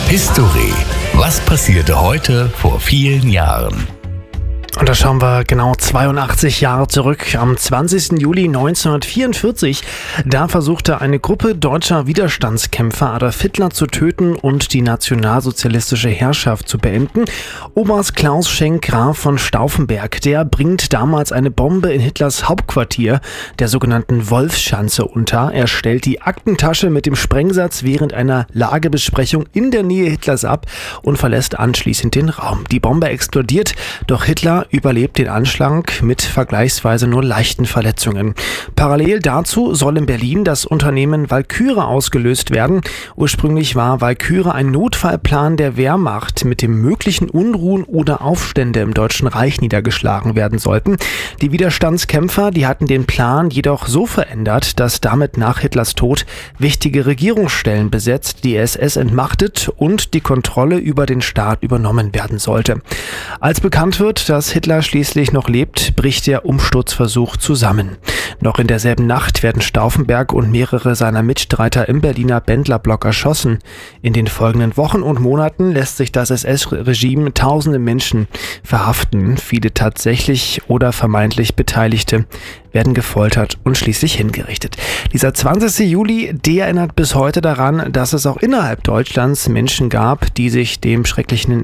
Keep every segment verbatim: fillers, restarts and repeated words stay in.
History. Was passierte heute vor vielen Jahren? Und da schauen wir genau zweiundachtzig Jahre zurück. Am zwanzigsten Juli neunzehnhundertvierundvierzig, da versuchte eine Gruppe deutscher Widerstandskämpfer Adolf Hitler zu töten und die nationalsozialistische Herrschaft zu beenden. Oberst Klaus Schenk Graf von Stauffenberg, der bringt damals eine Bombe in Hitlers Hauptquartier, der sogenannten Wolfschanze, unter. Er stellt die Aktentasche mit dem Sprengsatz während einer Lagebesprechung in der Nähe Hitlers ab und verlässt anschließend den Raum. Die Bombe explodiert, doch Hitler überlebt den Anschlag mit vergleichsweise nur leichten Verletzungen. Parallel dazu soll in Berlin das Unternehmen Walküre ausgelöst werden. Ursprünglich war Walküre ein Notfallplan der Wehrmacht, mit dem möglichen Unruhen oder Aufstände im Deutschen Reich niedergeschlagen werden sollten. Die Widerstandskämpfer, die hatten den Plan jedoch so verändert, dass damit nach Hitlers Tod wichtige Regierungsstellen besetzt, die S S entmachtet und die Kontrolle über den Staat übernommen werden sollte. Als bekannt wird, dass Hitler schließlich noch lebt, bricht der Umsturzversuch zusammen. Noch in derselben Nacht werden Stauffenberg und mehrere seiner Mitstreiter im Berliner Bendlerblock erschossen. In den folgenden Wochen und Monaten lässt sich das S S-Regime tausende Menschen verhaften. Viele tatsächlich oder vermeintlich Beteiligte werden gefoltert und schließlich hingerichtet. Dieser zwanzigste Juli, der erinnert bis heute daran, dass es auch innerhalb Deutschlands Menschen gab, die sich dem schrecklichen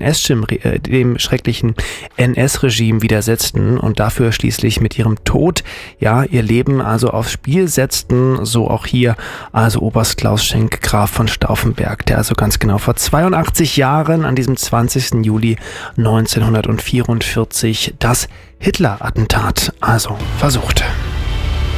N S-Regime widersetzten und dafür schließlich mit ihrem Tod ja ihr Leben also aufs Spiel setzten. So auch hier also Oberst Klaus Schenk Graf von Stauffenberg, der also ganz genau vor zweiundachtzig Jahren an diesem zwanzigsten Juli neunzehnhundertvierundvierzig das Hitler-Attentat also versuchte.